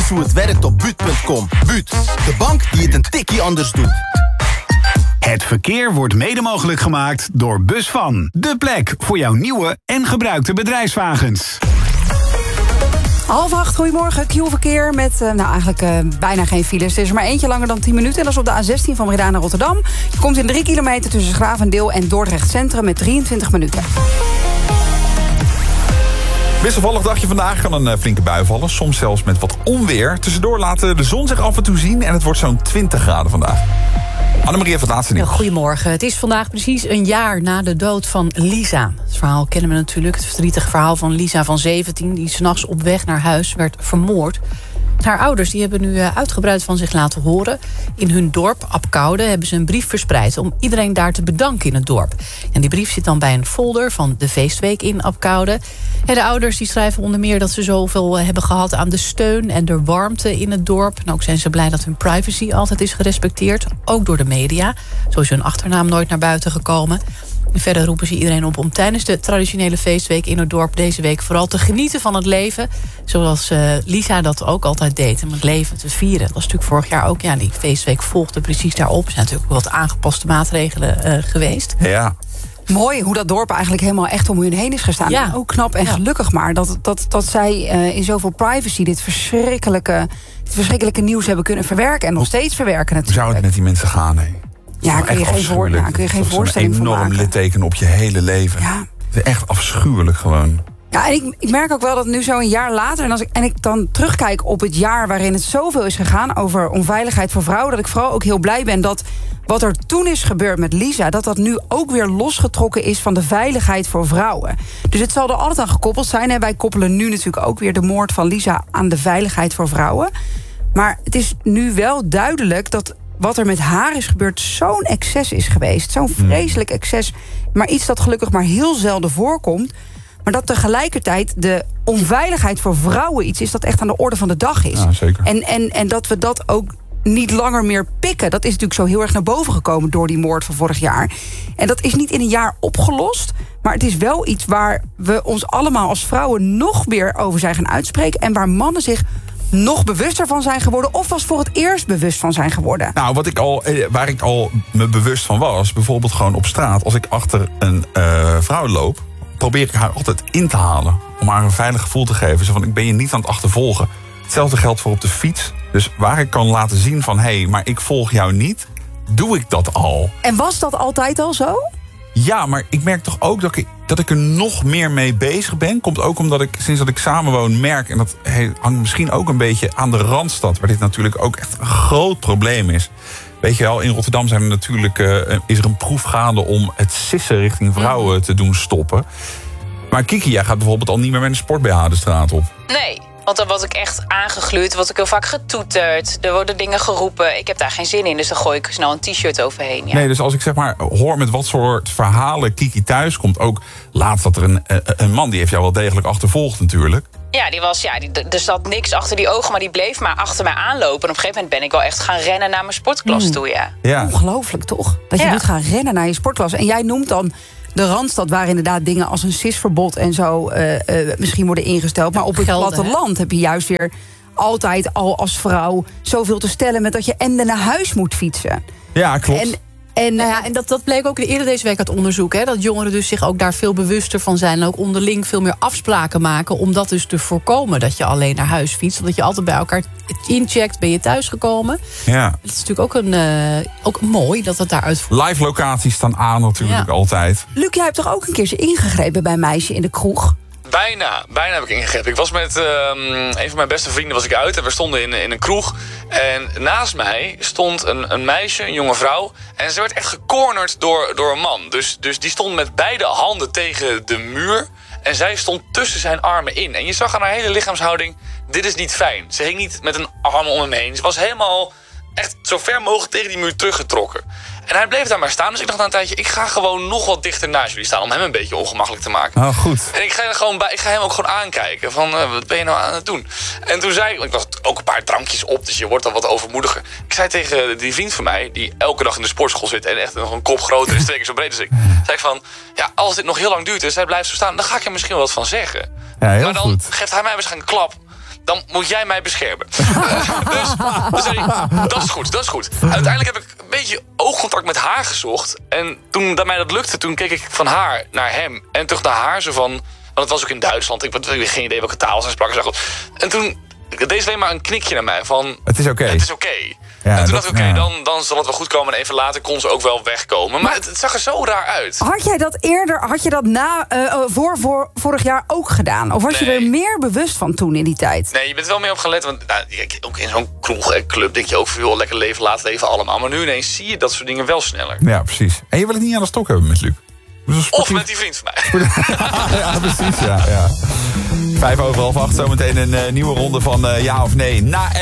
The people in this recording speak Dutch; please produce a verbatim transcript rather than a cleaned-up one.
eens hoe het werkt op Buut punt com. Buut, de bank die het een tikkie anders doet. Het verkeer wordt mede mogelijk gemaakt door Busvan. De plek voor jouw nieuwe en gebruikte bedrijfswagens. Half acht, goedemorgen. Q-verkeer met uh, nou eigenlijk uh, bijna geen files. Er is er maar eentje langer dan tien minuten. En dat is op de A zestien van Breda naar Rotterdam. Je komt in drie kilometer tussen Schravendeel en Dordrecht Centrum met drieëntwintig minuten. Wisselvallig dagje vandaag, kan een uh, flinke bui vallen. Soms zelfs met wat onweer. Tussendoor laat de zon zich af en toe zien en het wordt zo'n twintig graden vandaag. Annemarie heeft het laatste nieuws. Goedemorgen. Het is vandaag precies een jaar na de dood van Lisa. Het verhaal kennen we natuurlijk. Het verdrietige verhaal van Lisa van zeventien... die 's nachts op weg naar huis werd vermoord. Haar ouders die hebben nu uitgebreid van zich laten horen. In hun dorp, Abcoude, hebben ze een brief verspreid... om iedereen daar te bedanken in het dorp. En die brief zit dan bij een folder van de feestweek in Abcoude. En de ouders die schrijven onder meer dat ze zoveel hebben gehad... aan de steun en de warmte in het dorp. En ook zijn ze blij dat hun privacy altijd is gerespecteerd. Ook door de media. Zo is hun achternaam nooit naar buiten gekomen. En verder roepen ze iedereen op om tijdens de traditionele feestweek in het dorp... deze week vooral te genieten van het leven. Zoals uh, Lisa dat ook altijd deed, om het leven te vieren. Dat was natuurlijk vorig jaar ook. Ja, die feestweek volgde precies daarop. Er zijn natuurlijk wat aangepaste maatregelen uh, geweest. Ja. Mooi hoe dat dorp eigenlijk helemaal echt om hun heen is gestaan. Ja. En ook knap en ja. gelukkig maar dat, dat, dat zij uh, in zoveel privacy... dit verschrikkelijke, dit verschrikkelijke nieuws hebben kunnen verwerken. En nog steeds verwerken natuurlijk. Hoe zou het met die mensen gaan, hè? Ja, kun je, geen voor, ja, kun je geen voorstelling van maken. Een enorm litteken op je hele leven. Ja. Het is echt afschuwelijk gewoon. Ja, en ik, ik merk ook wel dat nu zo een jaar later... En, als ik, en ik dan terugkijk op het jaar waarin het zoveel is gegaan... over onveiligheid voor vrouwen... dat ik vooral ook heel blij ben dat wat er toen is gebeurd met Lisa... dat dat nu ook weer losgetrokken is van de veiligheid voor vrouwen. Dus het zal er altijd aan gekoppeld zijn. En wij koppelen nu natuurlijk ook weer de moord van Lisa... aan de veiligheid voor vrouwen. Maar het is nu wel duidelijk dat... wat er met haar is gebeurd, zo'n excess is geweest. Zo'n vreselijk excess. Maar iets dat gelukkig maar heel zelden voorkomt. Maar dat tegelijkertijd de onveiligheid voor vrouwen iets is... dat echt aan de orde van de dag is. Ja, zeker. En, en, en dat we dat ook niet langer meer pikken. Dat is natuurlijk zo heel erg naar boven gekomen... door die moord van vorig jaar. En dat is niet in een jaar opgelost... maar het is wel iets waar we ons allemaal als vrouwen... nog meer over zijn gaan uitspreken... en waar mannen zich... nog bewuster van zijn geworden... of was voor het eerst bewust van zijn geworden? Nou, wat ik al, waar ik al me bewust van was... bijvoorbeeld gewoon op straat... als ik achter een uh, vrouw loop... probeer ik haar altijd in te halen... om haar een veilig gevoel te geven. Zo van, ik ben je niet aan het achtervolgen. Hetzelfde geldt voor op de fiets. Dus waar ik kan laten zien van... hé, hey, maar ik volg jou niet... doe ik dat al. En was dat altijd al zo? Ja, maar ik merk toch ook dat ik, dat ik er nog meer mee bezig ben. Komt ook omdat ik sinds dat ik samenwoon merk... en dat hangt misschien ook een beetje aan de Randstad... waar dit natuurlijk ook echt een groot probleem is. Weet je wel, in Rotterdam zijn er natuurlijk, uh, is er een proef gaande... om het sissen richting vrouwen te doen stoppen. Maar Kiki, jij gaat bijvoorbeeld al niet meer met een sport-B H de straat op. Nee. Want dan word ik echt aangegluurd, word ik heel vaak getoeterd. Er worden dingen geroepen. Ik heb daar geen zin in, dus dan gooi ik snel een t-shirt overheen. Ja. Nee, dus als ik zeg maar hoor met wat soort verhalen Kiki thuis komt... ook laatst dat er een, een man, die heeft jou wel degelijk achtervolgd natuurlijk. Ja, die was, ja die, er zat niks achter die ogen, maar die bleef maar achter mij aanlopen. En op een gegeven moment ben ik wel echt gaan rennen naar mijn sportklas mm. toe, ja. ja. Ongelooflijk, toch? Dat je ja. moet gaan rennen naar je sportklas. En jij noemt dan... de Randstad, waar inderdaad dingen als een sisverbod en zo uh, uh, misschien worden ingesteld. Maar op het Gelden, platteland heb je juist weer altijd al als vrouw zoveel te stellen met dat je en naar huis moet fietsen. Ja, klopt. En, en, nou ja, en dat, dat bleek ook eerder deze week uit onderzoek. Hè, dat jongeren dus zich ook daar veel bewuster van zijn. En ook onderling veel meer afspraken maken. Om dat dus te voorkomen dat je alleen naar huis fietst. Dat je altijd bij elkaar incheckt. Ben je thuisgekomen? Ja. Het is natuurlijk ook, een, uh, ook mooi dat het daaruit voert. Live locaties staan aan natuurlijk ja. altijd. Luc, jij hebt toch ook een keertje ingegrepen bij een meisje in de kroeg? Bijna, bijna heb ik ingegrepen. Ik was met uh, een van mijn beste vrienden was ik uit en we stonden in, in een kroeg. En naast mij stond een, een meisje, een jonge vrouw. En ze werd echt gecornerd door, door een man. Dus, dus die stond met beide handen tegen de muur. En zij stond tussen zijn armen in. En je zag aan haar hele lichaamshouding, dit is niet fijn. Ze hing niet met een arm om hem heen. Ze was helemaal echt zo ver mogelijk tegen die muur teruggetrokken. En hij bleef daar maar staan. Dus ik dacht na een tijdje, ik ga gewoon nog wat dichter naast jullie staan. Om hem een beetje ongemakkelijk te maken. Oh, goed. En ik ga, er gewoon bij, ik ga hem ook gewoon aankijken. Van, uh, wat ben je nou aan het doen? En toen zei ik, ik was ook een paar drankjes op. Dus je wordt dan wat overmoediger. Ik zei tegen die vriend van mij, die elke dag in de sportschool zit. En echt nog een kop groter is, twee keer zo breed als ik. Zei ik van, ja, als dit nog heel lang duurt en zij blijft zo staan, dan ga ik er misschien wel wat van zeggen. Ja, heel maar dan goed. geeft hij mij waarschijnlijk een klap. dan moet jij mij beschermen. dus dus zei hij, dat is goed, dat is goed. Uiteindelijk heb ik een beetje oogcontact met haar gezocht. En toen dat mij dat lukte, toen keek ik van haar naar hem. En terug naar haar zo van... Want het was ook in Duitsland. Ik had geen idee welke taal ze spraken. En toen deed ze alleen maar een knikje naar mij van... Het is oké. Okay. Het is oké. Okay. Ja, en toen dat, dacht ik, oké, okay, ja. dan, dan zal het wel goed komen. En even later kon ze ook wel wegkomen. Maar, maar het, het zag er zo raar uit. Had jij dat eerder, had je dat na, uh, voor, voor vorig jaar ook gedaan? Of was nee. je er meer bewust van toen in die tijd? Nee, je bent wel meer op gelet. Want nou, ook in zo'n kroeg en club denk je ook veel lekker leven, laat leven allemaal. Maar nu ineens zie je dat soort dingen wel sneller. Ja, precies. En je wil het niet aan de stok hebben met Luc. Dus of met die vriend van mij. Ja, precies. Ja, ja. Vijf over half acht. Zometeen een uh, nieuwe ronde van uh, ja of nee. Na